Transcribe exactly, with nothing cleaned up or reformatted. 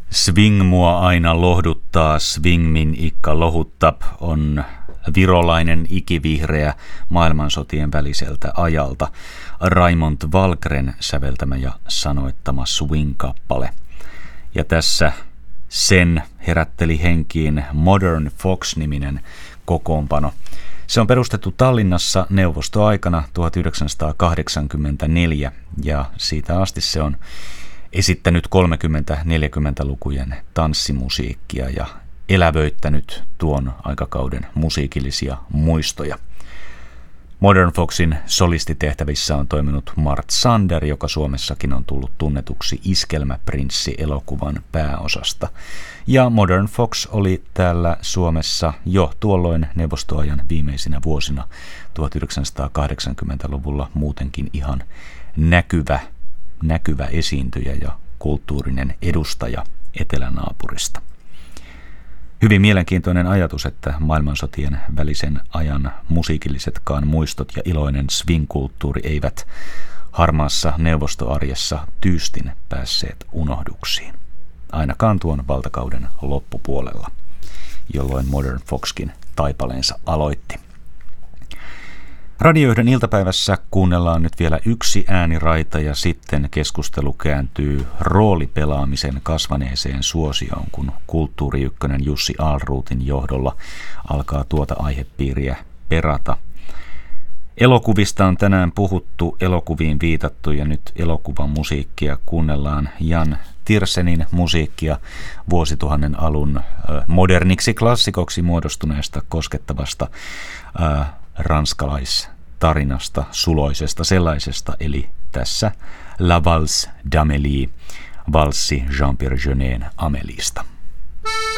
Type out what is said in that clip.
Swing mua aina lohduttaa, swing min ikka lohuttap on virolainen ikivihreä maailmansotien väliseltä ajalta Raimond Wallgren säveltämä ja sanoittama swing-kappale. Ja tässä sen herätteli henkiin Modern Fox-niminen kokoonpano. Se on perustettu Tallinnassa neuvostoaikana tuhatyhdeksänsataakahdeksankymmentäneljä ja siitä asti se on esittänyt kolmekymmentä-neljäkymmentälukujen tanssimusiikkia ja elävöittänyt tuon aikakauden musiikillisia muistoja. Modern Foxin solistitehtävissä on toiminut Mart Sander, joka Suomessakin on tullut tunnetuksi Iskelmäprinssi-elokuvan pääosasta. Ja Modern Fox oli täällä Suomessa jo tuolloin neuvostoajan viimeisinä vuosina tuhatyhdeksänsataakahdeksankymmentäluvulla muutenkin ihan näkyvä, näkyvä esiintyjä ja kulttuurinen edustaja etelänaapurista. Hyvin mielenkiintoinen ajatus, että maailmansotien välisen ajan musiikillisetkaan muistot ja iloinen swing-kulttuuri eivät harmaassa neuvostoarjessa tyystin päässeet unohduksiin. Ainakaan tuon valtakauden loppupuolella, jolloin Modern Foxkin taipaleensa aloitti. Radioyhden iltapäivässä kuunnellaan nyt vielä yksi ääniraita ja sitten keskustelu kääntyy roolipelaamisen kasvaneeseen suosioon, kun Kulttuuri Ykkönen Jussi Ahlroothin johdolla alkaa tuota aihepiiriä perata. Elokuvista on tänään puhuttu, elokuviin viitattu ja nyt elokuvan musiikkia kuunnellaan Jan Tiersenin musiikkia vuosituhannen alun moderniksi klassikoksi muodostuneesta koskettavasta äh, ranskalaistarinasta, suloisesta sellaisesta, eli tässä La Valse d'Amélie, valssi Jean-Pierre Jeunet'n Améliesta.